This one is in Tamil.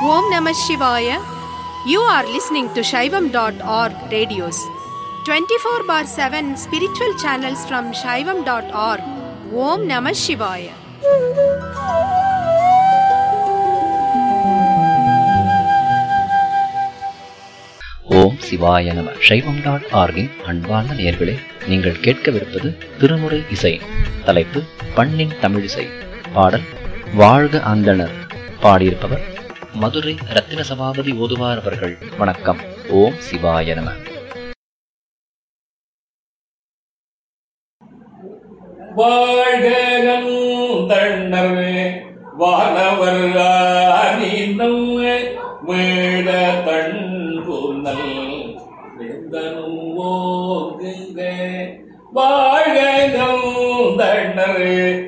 Om Namah Shivaya. You are listening to Shaivam.org radios. 24/7 spiritual channels from Shaivam.org. Om Namah Shivaya. ஓம் சிவாய நம. சைவம்.org-இன் அன்பார்ந்த நேயர்களே, நீங்கள் கேட்கவிருப்பது திருமுறை இசை. தலைப்பு பண்ணின் தமிழிசை. பாடல் வாழ்க அந்தணர். பாடியிருப்பவர் மதுரை ரத்தின சபாபதி ஓதுவார் அவர்கள். வணக்கம். ஓம் சிவாய நம. வாழ்க அந்தணர் வானவர் அனிதம் மேட தன்புனல் வேந்தனும் ஓங்குங்க. வாழ்க அந்தணர்